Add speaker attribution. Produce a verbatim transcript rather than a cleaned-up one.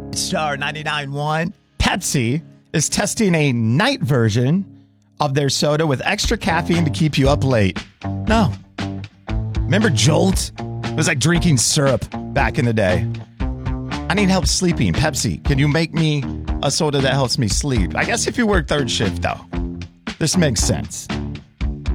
Speaker 1: Star ninety-nine point one. Pepsi is testing a night version of their soda with extra caffeine to keep you up late. No. Remember Jolt? It was like drinking syrup back in the day. I need help sleeping. Pepsi, can you make me a soda that helps me sleep? I guess if you work third shift, though. This makes sense.